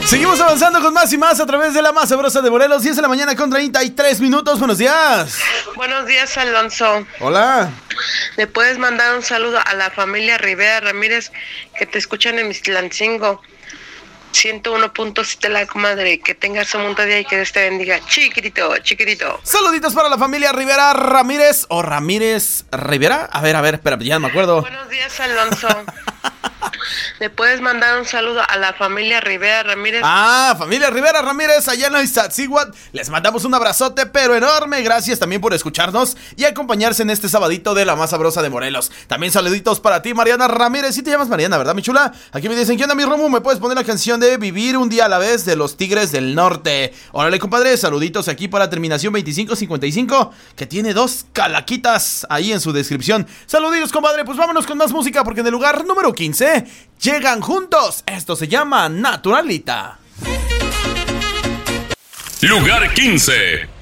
Seguimos avanzando con más y más a través de la más sabrosa de Morelos. 10 de la mañana con 33 minutos. Buenos días. Buenos días, Alonso. Hola. ¿Le puedes mandar un saludo a la familia Rivera Ramírez que te escuchan en Mistlancingo? 101.7 la comadre. Que tengas un mundo día y que Dios te bendiga. Chiquitito, chiquitito. Saluditos para la familia Rivera Ramírez. ¿O Ramírez Rivera? A ver, espera, ya no me acuerdo. Buenos días, Alonso. ¿Le puedes mandar un saludo a la familia Rivera Ramírez? Familia Rivera Ramírez, allá en Iztaccíhuatl. Les mandamos un abrazote, pero enorme. Gracias también por escucharnos y acompañarse en este sabadito de la más sabrosa de Morelos. También saluditos para ti, Mariana Ramírez. Sí te llamas Mariana, ¿verdad, mi chula? Aquí me dicen, ¿qué onda, mi Romu? ¿Me puedes poner la canción de Vivir un día a la vez de los Tigres del Norte? Órale, compadre, saluditos aquí para terminación 2555, que tiene 2 calaquitas ahí en su descripción. Saluditos, compadre, pues vámonos con más música, porque en el lugar número 15 llegan juntos. Esto se llama Naturalita. Lugar 15.